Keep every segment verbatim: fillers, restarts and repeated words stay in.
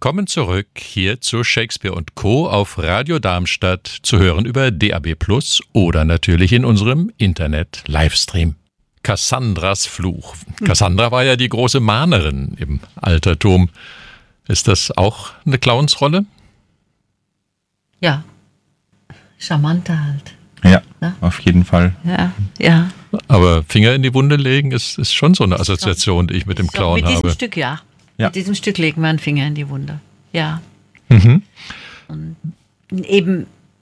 Willkommen zurück hier zu Shakespeare und Co. auf Radio Darmstadt, zu hören über D A B Plus oder natürlich in unserem Internet-Livestream. Kassandras Fluch. Kassandra war ja die große Mahnerin im Altertum. Ist das auch eine Clownsrolle? Ja, charmanter halt. Ja, ja, auf jeden Fall. Ja, ja. Aber Finger in die Wunde legen ist, ist schon so eine Assoziation, die ich mit dem Clown mit habe. Mit diesem Stück, ja. ja. Mit diesem Stück legen wir einen Finger in die Wunde. Ja. Mhm. Und eben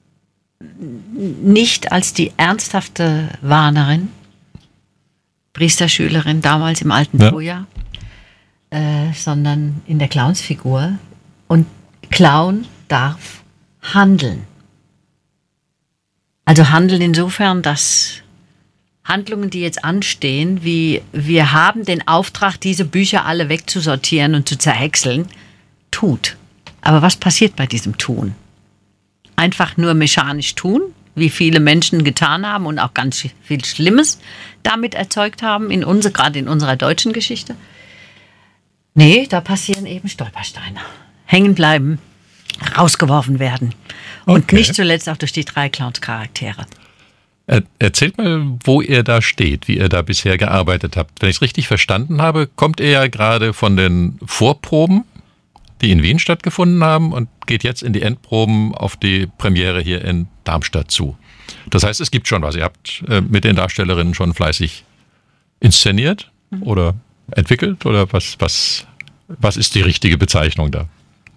nicht als die ernsthafte Warnerin, Priesterschülerin damals im alten Ja. Troja, äh, sondern in der Clownsfigur. Und Clown darf handeln. Also handeln insofern, dass Handlungen, die jetzt anstehen, wie wir haben den Auftrag, diese Bücher alle wegzusortieren und zu zerhäckseln, tut. Aber was passiert bei diesem Tun? Einfach nur mechanisch tun, wie viele Menschen getan haben und auch ganz viel Schlimmes damit erzeugt haben, in unsere, gerade in unserer deutschen Geschichte? Nee, da passieren eben Stolpersteine. Hängen bleiben, rausgeworfen werden. Und Okay. nicht zuletzt auch durch die drei Clowns-Charaktere. Er, erzählt mal, wo ihr da steht, wie ihr da bisher gearbeitet habt. Wenn ich es richtig verstanden habe, kommt ihr ja gerade von den Vorproben, die in Wien stattgefunden haben, und geht jetzt in die Endproben auf die Premiere hier in Darmstadt zu. Das heißt, es gibt schon was. Ihr habt äh, mit den Darstellerinnen schon fleißig inszeniert oder entwickelt, oder was, was, was ist die richtige Bezeichnung da?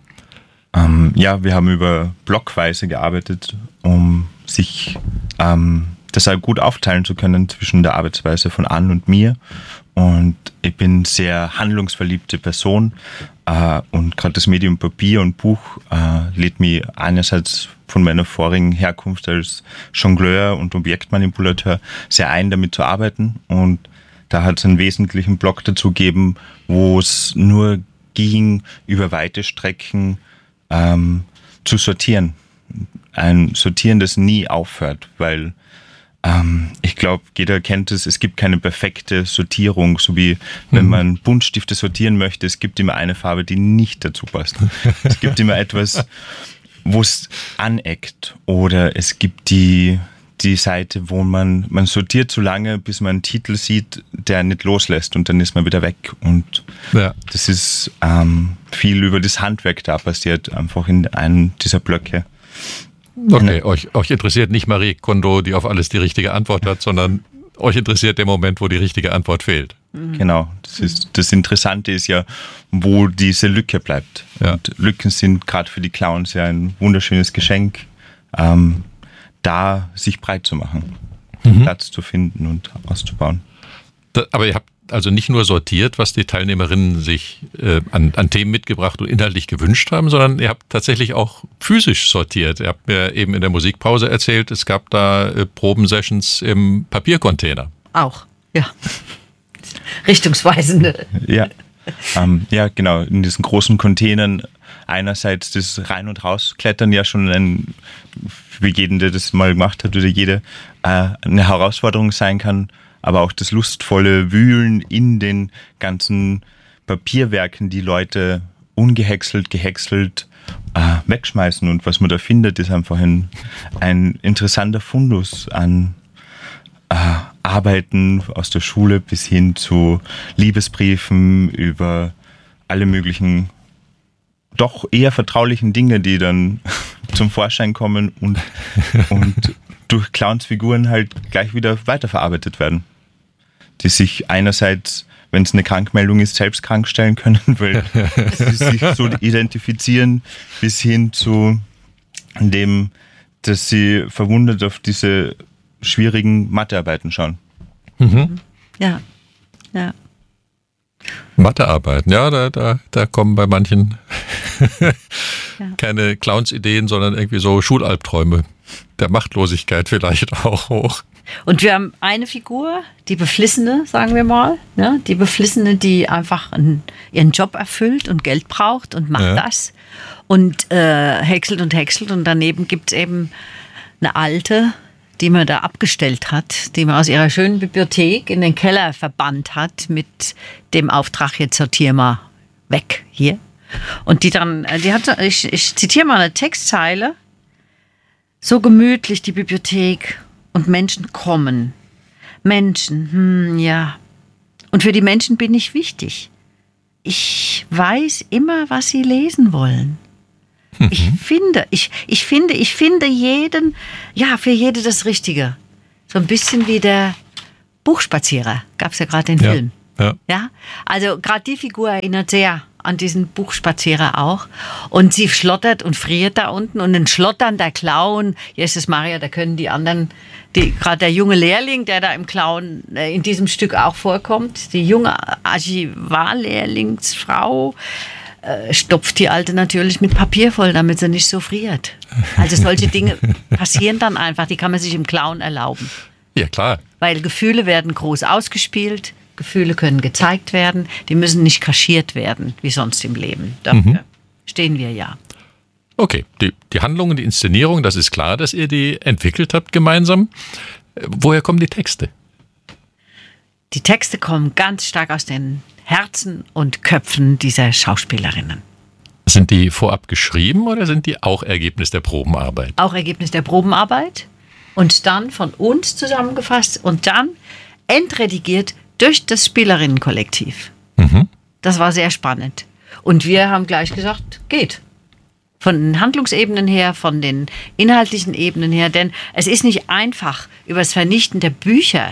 Ähm, ja, wir haben über Blockweise gearbeitet, um sich ähm, das auch gut aufteilen zu können zwischen der Arbeitsweise von Ann und mir. Und ich bin eine sehr handlungsverliebte Person äh, und gerade das Medium Papier und Buch äh, lädt mich einerseits von meiner vorigen Herkunft als Jongleur und Objektmanipulateur sehr ein, damit zu arbeiten. Und da hat es einen wesentlichen Block dazu gegeben, wo es nur ging, über weite Strecken ähm, zu sortieren. Ein Sortieren, das nie aufhört, weil ähm, ich glaube, jeder kennt es, es gibt keine perfekte Sortierung, so wie wenn Mhm. man Buntstifte sortieren möchte, es gibt immer eine Farbe, die nicht dazu passt. Es gibt immer etwas, wo es aneckt, oder es gibt die, die Seite, wo man, man sortiert so lange, bis man einen Titel sieht, der nicht loslässt, und dann ist man wieder weg. Und Ja. das ist ähm, viel über das Handwerk da passiert, einfach in einem dieser Blöcke. Okay, euch, euch interessiert nicht Marie Kondo, die auf alles die richtige Antwort hat, sondern euch interessiert der Moment, wo die richtige Antwort fehlt. Genau, das ist das Interessante ist ja, wo diese Lücke bleibt. Ja. Und Lücken sind gerade für die Clowns ja ein wunderschönes Geschenk, ähm, da sich breit zu machen, Mhm. Platz zu finden und auszubauen. Da, aber ihr habt also nicht nur sortiert, was die Teilnehmerinnen sich äh, an, an Themen mitgebracht und inhaltlich gewünscht haben, sondern ihr habt tatsächlich auch physisch sortiert. Ihr habt mir eben in der Musikpause erzählt, es gab da äh, Probensessions im Papiercontainer. Auch, ja. Richtungsweisende. Ja, ähm, ja, genau, in diesen großen Containern einerseits das Rein- und Rausklettern ja schon ein, für jeden, der das mal gemacht hat oder jede, äh, eine Herausforderung sein kann, aber auch das lustvolle Wühlen in den ganzen Papierwerken, die Leute ungehäckselt, gehäckselt äh, wegschmeißen, und was man da findet, ist einfach ein, ein interessanter Fundus an äh, Arbeiten aus der Schule bis hin zu Liebesbriefen über alle möglichen doch eher vertraulichen Dinge, die dann zum Vorschein kommen und, und durch Clownsfiguren halt gleich wieder weiterverarbeitet werden. Die sich einerseits, wenn es eine Krankmeldung ist, selbst krank stellen können, weil sie sich so identifizieren, bis hin zu dem, dass sie verwundert auf diese schwierigen Mathearbeiten schauen. Mhm. Ja, ja. Mathearbeiten, ja, da, da, da kommen bei manchen Ja. keine Clownsideen, sondern irgendwie so Schulalbträume der Machtlosigkeit vielleicht auch hoch. Und wir haben eine Figur, die Beflissene, sagen wir mal. Ja, die Beflissene, die einfach einen, ihren Job erfüllt und Geld braucht und macht Ja. das. Und äh, häckselt und häckselt. Und daneben gibt es eben eine Alte, die man da abgestellt hat, die man aus ihrer schönen Bibliothek in den Keller verbannt hat mit dem Auftrag, jetzt sortier mal weg hier. Und die dann, die hat, ich, ich zitiere mal eine Textzeile, so gemütlich die Bibliothek und Menschen kommen. Menschen, hm, ja. Und für die Menschen bin ich wichtig. Ich weiß immer, was sie lesen wollen. Mhm. Ich finde, ich, ich finde, ich finde jeden, ja, für jede das Richtige. So ein bisschen wie der Buchspazierer, gab es ja gerade den ja, Film. Ja. Ja? Also gerade die Figur erinnert sehr an diesen Buchspazierer auch. Und sie schlottert und friert da unten und ein schlotternder Clown, Jesus Maria, da können die anderen, die, gerade der junge Lehrling, der da im Clown äh, in diesem Stück auch vorkommt, die junge Archivarlehrlingsfrau, äh, stopft die Alte natürlich mit Papier voll, damit sie nicht so friert. Also solche Dinge passieren dann einfach, die kann man sich im Clown erlauben. Ja, klar. Weil Gefühle werden groß ausgespielt, Gefühle können gezeigt werden, die müssen nicht kaschiert werden, wie sonst im Leben. Dafür mhm. stehen wir ja. Okay, die, die Handlungen, die Inszenierung, das ist klar, dass ihr die entwickelt habt gemeinsam. Woher kommen die Texte? Die Texte kommen ganz stark aus den Herzen und Köpfen dieser Schauspielerinnen. Sind die vorab geschrieben oder sind die auch Ergebnis der Probenarbeit? Auch Ergebnis der Probenarbeit und dann von uns zusammengefasst und dann entredigiert durch das Spielerinnenkollektiv. Mhm. Das war sehr spannend. Und wir haben gleich gesagt, geht. Von den Handlungsebenen her, von den inhaltlichen Ebenen her. Denn es ist nicht einfach, über das Vernichten der Bücher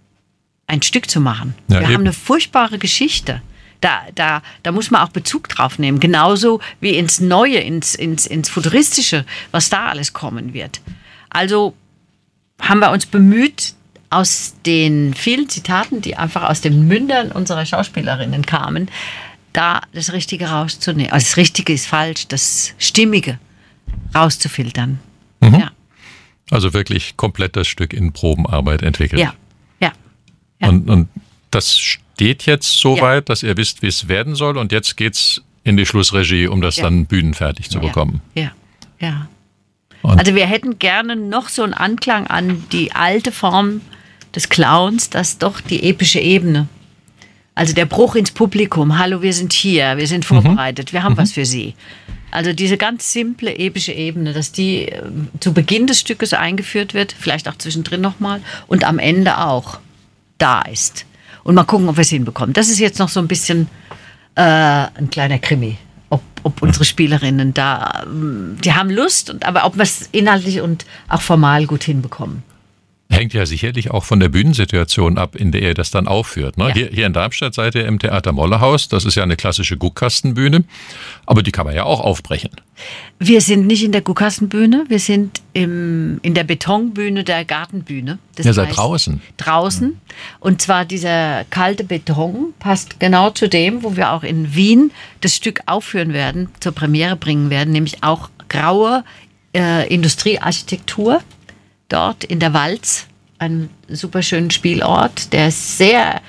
ein Stück zu machen. Ja, wir eben. haben eine furchtbare Geschichte. Da, da, da muss man auch Bezug drauf nehmen. Genauso wie ins Neue, ins, ins, ins Futuristische, was da alles kommen wird. Also haben wir uns bemüht, aus den vielen Zitaten, die einfach aus den Mündern unserer Schauspielerinnen kamen, da das Richtige rauszunehmen. Also das Richtige ist falsch, das Stimmige rauszufiltern. Mhm. Ja. Also wirklich komplett das Stück in Probenarbeit entwickelt. Ja, ja. ja. Und, und das steht jetzt so ja. weit, dass ihr wisst, wie es werden soll und jetzt geht's in die Schlussregie, um das ja. dann bühnenfertig zu ja. bekommen. Ja, ja. Und also wir hätten gerne noch so einen Anklang an die alte Form des Clowns, das doch die epische Ebene. Also der Bruch ins Publikum. Hallo, wir sind hier, wir sind vorbereitet, mhm. wir haben mhm. was für Sie. Also diese ganz simple epische Ebene, dass die äh, zu Beginn des Stückes eingeführt wird, vielleicht auch zwischendrin nochmal und am Ende auch da ist. Und mal gucken, ob wir es hinbekommen. Das ist jetzt noch so ein bisschen äh, ein kleiner Krimi. Ob, ob unsere Spielerinnen da, die haben Lust, und, aber ob wir es inhaltlich und auch formal gut hinbekommen. Hängt ja sicherlich auch von der Bühnensituation ab, in der ihr das dann aufführt. Ne? Ja. Hier, hier in Darmstadt seid ihr im Theater Mollerhaus. Das ist ja eine klassische Guckkastenbühne. Aber die kann man ja auch aufbrechen. Wir sind nicht in der Guckkastenbühne. Wir sind im, in der Betonbühne der Gartenbühne. Das ihr seid draußen. Draußen. Mhm. Und zwar dieser kalte Beton passt genau zu dem, wo wir auch in Wien das Stück aufführen werden, zur Premiere bringen werden. Nämlich auch graue äh, Industriearchitektur. Dort in der Walz, einem super schönen Spielort, der sehr,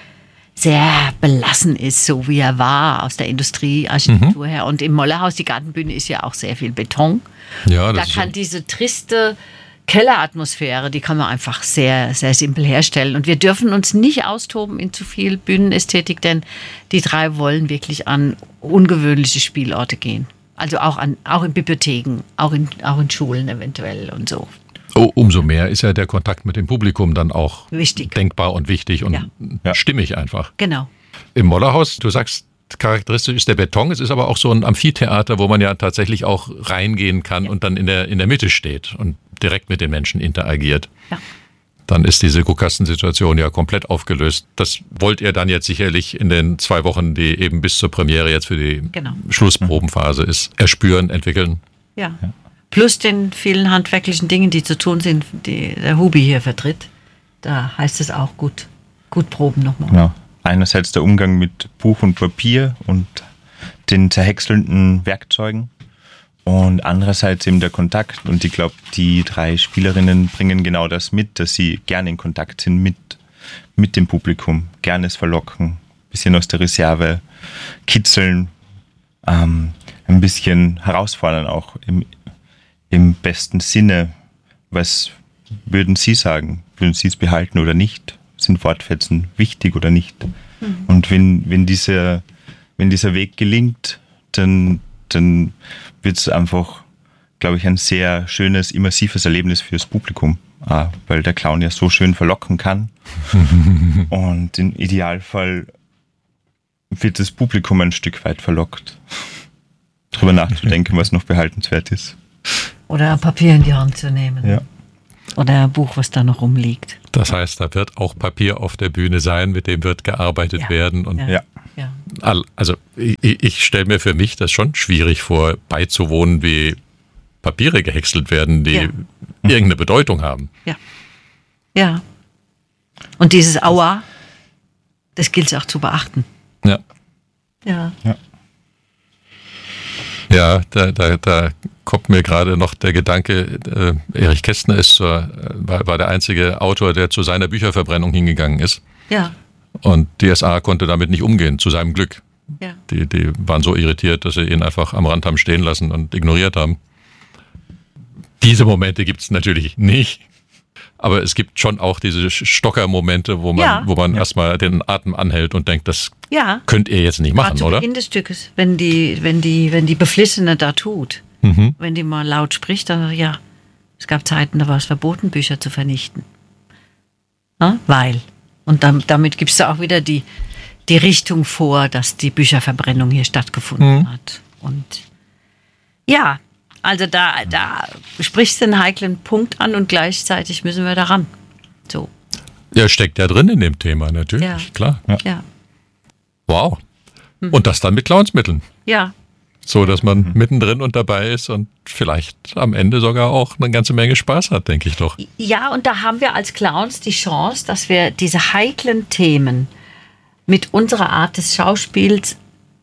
sehr belassen ist, so wie er war, aus der Industriearchitektur mhm. her. Und im Mollerhaus, die Gartenbühne, ist ja auch sehr viel Beton. Ja, das da kann so. diese triste Kelleratmosphäre, die kann man einfach sehr, sehr simpel herstellen. Und wir dürfen uns nicht austoben in zu viel Bühnenästhetik, denn die drei wollen wirklich an ungewöhnliche Spielorte gehen. Also auch, an, auch in Bibliotheken, auch in, auch in Schulen eventuell und so. Oh, umso mehr ist ja der Kontakt mit dem Publikum dann auch wichtig. Denkbar und wichtig und ja. stimmig einfach. Genau. Im Mollerhaus, du sagst, charakteristisch ist der Beton, es ist aber auch so ein Amphitheater, wo man ja tatsächlich auch reingehen kann ja. und dann in der, in der Mitte steht und direkt mit den Menschen interagiert. Ja. Dann ist diese Guckkastensituation ja komplett aufgelöst. Das wollt ihr dann jetzt sicherlich in den zwei Wochen, die eben bis zur Premiere jetzt für die genau. Schlussprobenphase ist, erspüren, entwickeln. Ja. ja. Plus den vielen handwerklichen Dingen, die zu tun sind, die der Hubi hier vertritt. Da heißt es auch gut, gut proben nochmal. Genau. Einerseits der Umgang mit Buch und Papier und den zerhäckselnden Werkzeugen und andererseits eben der Kontakt. Und ich glaube, die drei Spielerinnen bringen genau das mit, dass sie gerne in Kontakt sind mit, mit dem Publikum, gerne es verlocken, ein bisschen aus der Reserve kitzeln, ähm, ein bisschen herausfordern auch im Im besten Sinne. Was würden Sie sagen? Würden Sie es behalten oder nicht? Sind Wortfetzen wichtig oder nicht? Mhm. Und wenn, wenn, dieser, wenn dieser Weg gelingt, dann, dann wird es einfach, glaube ich, ein sehr schönes, immersives Erlebnis fürs Publikum, äh, weil der Clown ja so schön verlocken kann. Und im Idealfall wird das Publikum ein Stück weit verlockt, drüber nachzudenken, was noch behaltenswert ist. Oder ein Papier in die Hand zu nehmen. Ja. Oder ein Buch, was da noch rumliegt. Das heißt, da wird auch Papier auf der Bühne sein, mit dem wird gearbeitet Ja. werden. Und Ja. Ja. Ja. all, also ich, ich stelle mir für mich das schon schwierig vor, beizuwohnen, wie Papiere gehäckselt werden, die Ja. irgendeine Bedeutung haben. Ja. Ja. Und dieses Aua, das gilt es auch zu beachten. Ja. Ja. Ja, da, da, da kommt mir gerade noch der Gedanke, äh, Erich Kästner ist zur, äh, war, war der einzige Autor, der zu seiner Bücherverbrennung hingegangen ist. Ja. Und die S A konnte damit nicht umgehen, zu seinem Glück. Ja. Die, die waren so irritiert, dass sie ihn einfach am Rand haben stehen lassen und ignoriert haben. Diese Momente gibt es natürlich nicht. Aber es gibt schon auch diese Stocker-Momente, wo man, Ja. wo man erstmal den Atem anhält und denkt, das Ja. könnt ihr jetzt nicht machen, Gerade zu oder? Beginn des Stückes, wenn die, wenn die, wenn die Beflissene da tut, Mhm. wenn die mal laut spricht, dann ja, es gab Zeiten, da war es verboten, Bücher zu vernichten. Ja, weil. Und dann, damit gibst du auch wieder die, die Richtung vor, dass die Bücherverbrennung hier stattgefunden Mhm. hat. Und ja, also da, da sprichst du einen heiklen Punkt an und gleichzeitig müssen wir daran. So, Ja, steckt ja drin in dem Thema, natürlich, Ja. klar. ja. Wow. Und das dann mit Clownsmitteln. Ja, So, dass man mittendrin und dabei ist und vielleicht am Ende sogar auch eine ganze Menge Spaß hat, denke ich doch. Ja, und da haben wir als Clowns die Chance, dass wir diese heiklen Themen mit unserer Art des Schauspiels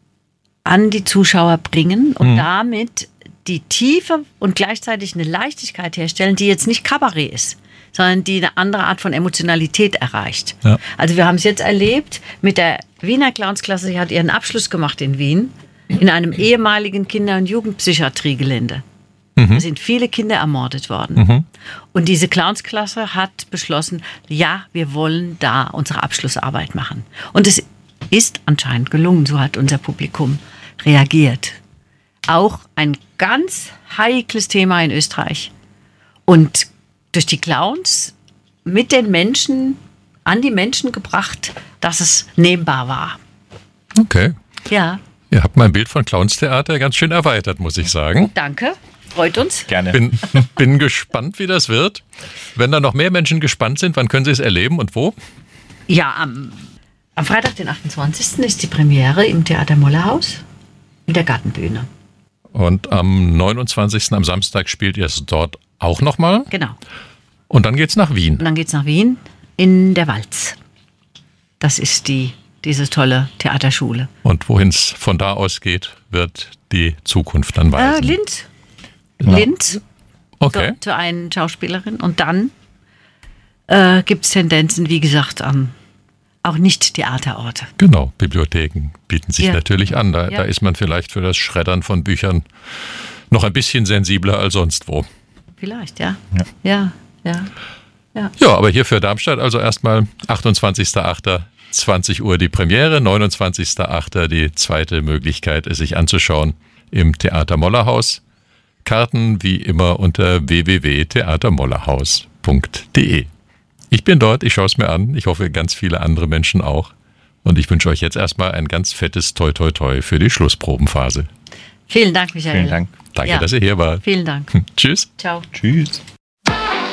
an die Zuschauer bringen und damit die Tiefe und gleichzeitig eine Leichtigkeit herstellen, die jetzt nicht Kabarett ist, sondern die eine andere Art von Emotionalität erreicht. Ja. Also wir haben es jetzt erlebt mit der Wiener Clownsklasse, sie hat ihren Abschluss gemacht in Wien, in einem ehemaligen Kinder- und Jugendpsychiatriegelände. Da sind viele Kinder ermordet worden. Und diese Clownsklasse hat beschlossen, ja, wir wollen da unsere Abschlussarbeit machen. Und es ist anscheinend gelungen, so hat unser Publikum reagiert. Auch ein ganz heikles Thema in Österreich. Und durch die Clowns mit den Menschen, an die Menschen gebracht, dass es nehmbar war. Okay. Ja, Ihr habt mein Bild von Clownstheater ganz schön erweitert, muss ich sagen. danke. Freut uns. Gerne. Bin, bin gespannt, wie das wird. Wenn da noch mehr Menschen gespannt sind, wann können sie es erleben und wo? Ja, am, am Freitag, den achtundzwanzigsten ist die Premiere im Theater Mollerhaus in der Gartenbühne. Und am neunundzwanzigsten am Samstag spielt ihr es dort auch nochmal. Genau. Und dann geht's nach Wien. Und dann geht es nach Wien in der Walz. Das ist die, diese tolle Theaterschule. Und wohin es von da aus geht, wird die Zukunft dann Äh, weisen. Linz. Linz. Okay. Zu, zu einer Schauspielerin. Und dann äh, gibt es Tendenzen, wie gesagt, an auch nicht Theaterorte. Genau, Bibliotheken bieten sich Ja. natürlich an. Da, Ja. da ist man vielleicht für das Schreddern von Büchern noch ein bisschen sensibler als sonst wo. Vielleicht, ja. Ja, ja. ja. Ja, aber hier für Darmstadt also erstmal achtundzwanzigster achter zwanzig Uhr die Premiere, neunundzwanzigster achter die zweite Möglichkeit, es sich anzuschauen im Theater Mollerhaus. Karten wie immer unter w w w punkt theatermollerhaus punkt de. Ich bin dort, ich schaue es mir an. Ich hoffe, ganz viele andere Menschen auch. Und ich wünsche euch jetzt erstmal ein ganz fettes Toi Toi Toi für die Schlussprobenphase. Vielen Dank, Michael. Vielen Dank. Danke, Ja. dass ihr hier wart. Vielen Dank. Tschüss. Ciao. Tschüss.